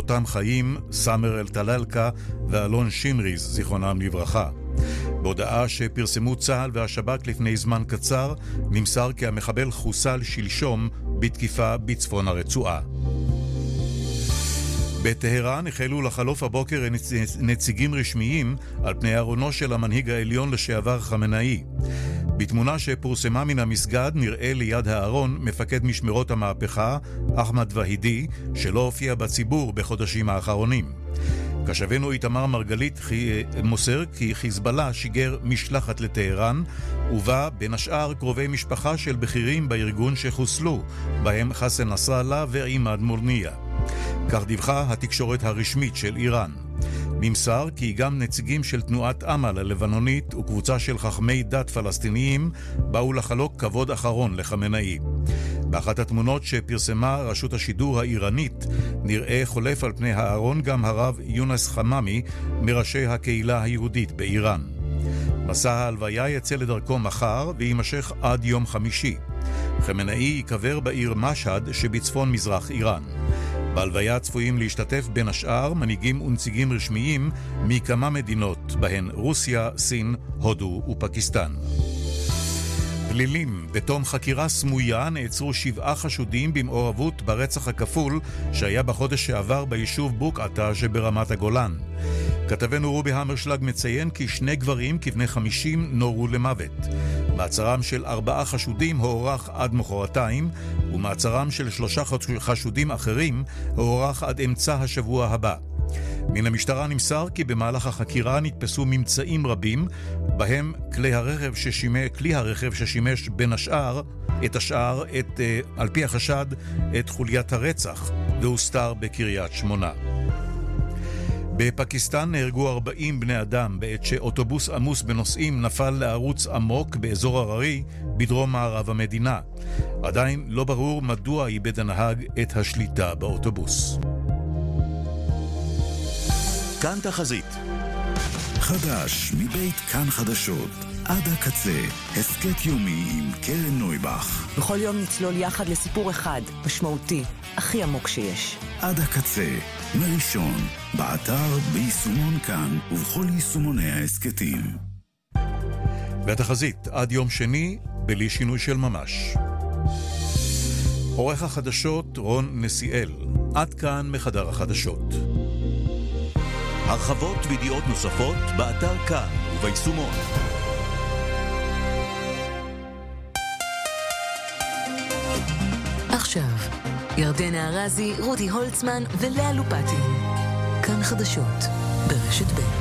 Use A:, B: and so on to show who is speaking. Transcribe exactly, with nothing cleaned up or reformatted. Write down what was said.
A: יותם חיים, סאמר אל-טלאלקה ואלון שמריז, זיכרונם לברכה. בהודעה שפרסמו צה"ל והשב"כ לפני זמן קצר, נמסר כי המחבל חוסל שלשום בתקיפה בצפון הרצועה. בטהרן החלו לחלוף הבוקר נציגים רשמיים על פני ארונו של המנהיג העליון לשעבר חמנאי. בתמונה שפורסמה מן המסגד נראה ליד הארון מפקד משמרות המהפכה, אחמד והידי, שלא הופיע בציבור בחודשים האחרונים. כשבנו איתמר מרגלית מוסר כי חיזבאללה שיגר משלחת לטהרן, ובה בין השאר קרובי משפחה של בכירים בארגון שחוסלו, בהם חסן נסראללה ועימאד מורניה. כך דיווחה התקשורת הרשמית של איראן. נמסר כי גם נציגים של תנועת אמל הלבנונית וקבוצה של חכמי דת פלסטיניים באו לחלוק כבוד אחרון לחמנאי. באחת התמונות שפרסמה רשות השידור האיראנית נראה חולף על פני הארון גם הרב יונס חממי מראשי הקהילה היהודית באיראן. מסע ההלוויה יצא לדרכו מחר ויימשך עד יום חמישי. חמנאי ייקבר בעיר משהד שבצפון מזרח איראן. בהלוויה צפויים להשתתף בין השאר מנהיגים ונציגים רשמיים מכמה מדינות, בהן רוסיה, סין, הודו ופקיסטן. פלילים, בתום חקירה סמויה נעצרו שבעה חשודים במעורבות ברצח הכפול שהיה בחודש שעבר ביישוב בוקעתה שברמת הגולן. כתבנו רובי המרשלג מציין כי שני גברים כבני חמישים נורו למוות. מעצרם של ארבעה חשודים הוארך עד מחרתיים, ומעצרם של שלושה חשודים אחרים הוארך עד אמצע השבוע הבא. מן המשטרה נמסר כי במהלך החקירה נתפסו ממצאים רבים, בהם כלי הרכב ששימש, כלי הרכב ששימש בין השאר, את השאר, את, על פי החשד, את חוליית הרצח, והוסתר בקריית שמונה. בפקיסטן נהרגו ארבעים בני אדם בעת שאוטובוס עמוס בנוסעים נפל לערוץ עמוק באזור הררי בדרום מערב המדינה. עדיין לא ברור מדוע איבד הנהג את השליטה באוטובוס.
B: כאן תחזית. חדש מבית כאן חדשות. עד הקצה, הסקט יומי עם קרן נויבך.
C: בכל יום נצלול יחד לסיפור אחד, משמעותי, הכי עמוק שיש.
B: עד הקצה, מראשון, באתר, ביישומון כאן ובכל יישומוני ההסקטים.
A: והתחזית עד יום שני, בלי שינוי של ממש. עורך החדשות רון נסיאל. עד כאן מחדר החדשות.
B: הרחבות וידיעות נוספות באתר כאן וביישומון.
D: עכשיו, ירדנה ארזי, רודי הולצמן ולאה לופטין. כאן חדשות ברשת ב'.